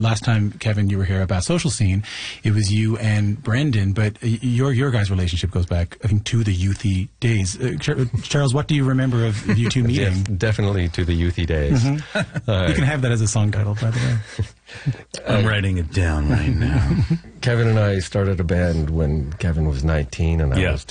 Last time, Kevin, you were here about Social Scene, it was you and Brendan, but your guys' relationship goes back, I think, to the youthy days. Charles, what do you remember of you two meeting? Yes, definitely to the youthy days. Mm-hmm. You can have that as a song title, by the way. I'm writing it down right now. Kevin and I started a band when Kevin was 19 and I was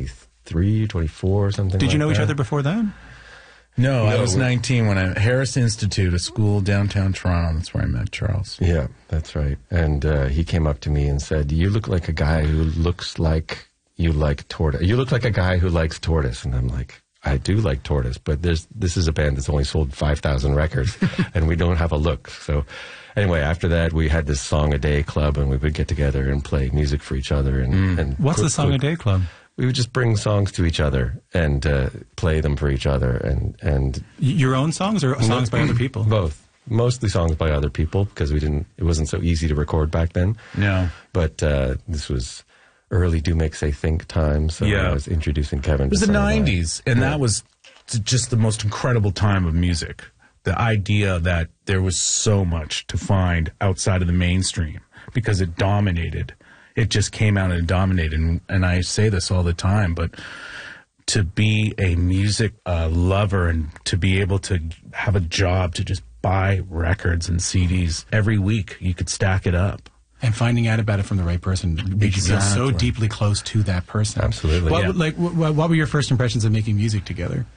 23, 24, something Did you know like each that. other before then? No, I was 19 when Harris Institute, a school downtown Toronto. That's where I met Charles. Yeah, that's right. And he came up to me and said, "You look like a guy who looks like you like tortoise. You look like a guy who likes tortoise." And I'm like, "I do like tortoise, but this is a band that's only sold 5,000 records, and we don't have a look." So anyway, after that, we had this Song a Day club, and we would get together and play music for each other. And What's the Song a Day club? We would just bring songs to each other and play them for each other. And your own songs or songs by other people? Both. Mostly songs by other people because it wasn't so easy to record back then. No. But this was early Do Make Say Think time, so I was introducing Kevin. It was the 90s, and that was just the most incredible time of music. The idea that there was so much to find outside of the mainstream because it dominated. It just came out and dominated, and I say this all the time, but to be a music lover and to be able to have a job to just buy records and CDs every week, you could stack it up. And finding out about it from the right person makes you feel so deeply close to that person. Absolutely. What were your first impressions of making music together?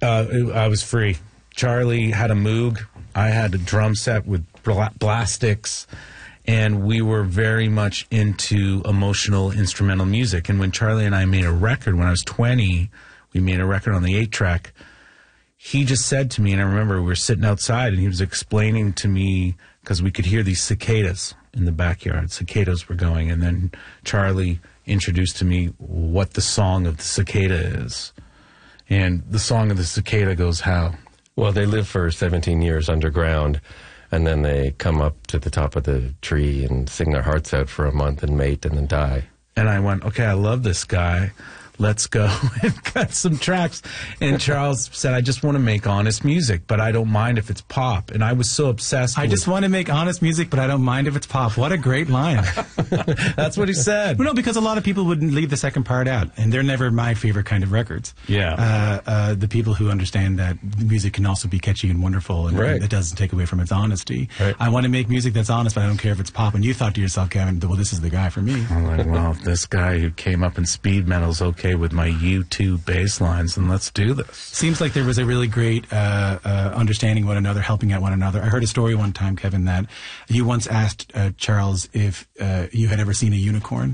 I was free. Charlie had a Moog. I had a drum set with Blastics. And we were very much into emotional instrumental music. And when Charlie and I made a record, when I was 20, we made a record on the 8-track. He just said to me, and I remember we were sitting outside, and he was explaining to me, because we could hear these cicadas in the backyard. Cicadas were going. And then Charlie introduced to me what the song of the cicada is. And the song of the cicada goes how? Well, they live for 17 years underground. And then they come up to the top of the tree and sing their hearts out for a month and mate and then die. And I went, okay, I love this guy. Let's go and cut some tracks. And Charles said, I just want to make honest music, but I don't mind if it's pop. And I was so obsessed I just want to make honest music, but I don't mind if it's pop. What a great line. That's what he said. Well, no, because a lot of people wouldn't leave the second part out, and they're never my favorite kind of records. Yeah. The people who understand that music can also be catchy and wonderful, and it doesn't take away from its honesty. Right. I want to make music that's honest, but I don't care if it's pop. And you thought to yourself, Kevin, well, this is the guy for me. I'm like, well, if this guy who came up in speed metal's okay with my U2 bass lines, and let's do this. Seems like there was a really great understanding one another, helping out one another. I heard a story one time, Kevin, that you once asked Charles if you had ever seen a unicorn.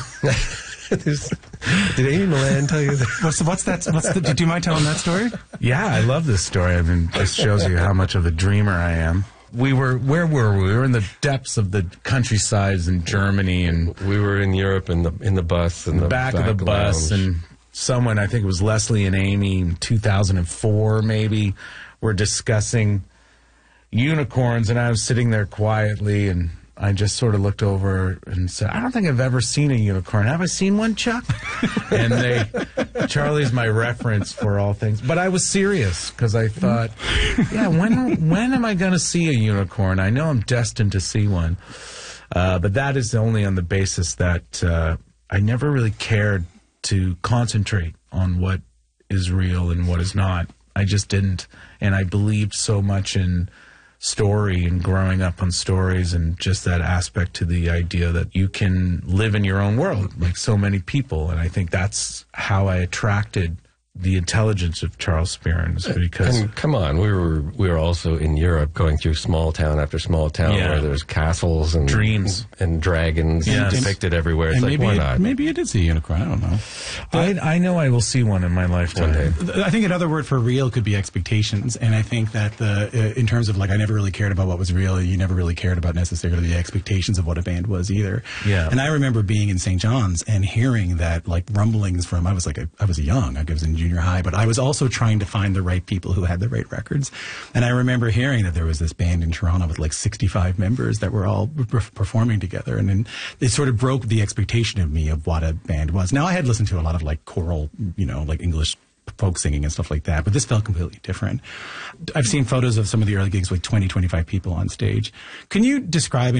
Did Amy Milan tell you that? What's that? Do you mind telling that story? Yeah, I love this story. I mean, this shows you how much of a dreamer I am. Where were we? We were in the depths of the countrysides in Germany, and we were in Europe in the bus, in the back of the bus, lounge. and someone, I think it was Leslie and Amy in 2004 maybe, were discussing unicorns, and I was sitting there quietly, and I just sort of looked over and said, I don't think I've ever seen a unicorn. Have I seen one, Chuck? And Charlie's my reference for all things. But I was serious because I thought, yeah, when am I going to see a unicorn? I know I'm destined to see one. But that is only on the basis that I never really cared to concentrate on what is real and what is not. I just didn't. And I believed so much in story and growing up on stories and just that aspect to the idea that you can live in your own world like so many people. And I think that's how I attracted the intelligence of Charles Spearns, because and come on, we were also in Europe going through small town after small town where there's castles and dreams and dragons depicted everywhere. It's and like, why not? Maybe you did see a unicorn. I don't know. I know I will see one in my lifetime. One day. I think another word for real could be expectations, and I think that in terms of like I never really cared about what was real. You never really cared about necessarily the expectations of what a band was either. Yeah. And I remember being in St. John's and hearing that like rumblings from I was young. I was in junior high, but I was also trying to find the right people who had the right records. And I remember hearing that there was this band in Toronto with like 65 members that were all performing together, and then it sort of broke the expectation of me of what a band was. Now I had listened to a lot of like choral, like English folk singing and stuff like that. But this felt completely different. I've seen photos of some of the early gigs with 20, 25 people on stage. Can you describe